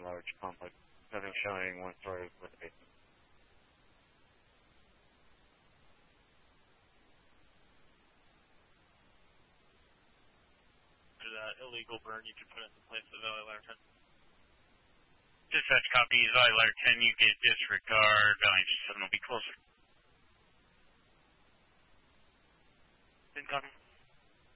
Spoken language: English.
large complex. Nothing showing one story with a basement. That illegal burn you can put into place of Valley Ladder 10. Dispatch copies, Valley Ladder 10, you get disregard, Valley 7 will be closer. Didn't copy.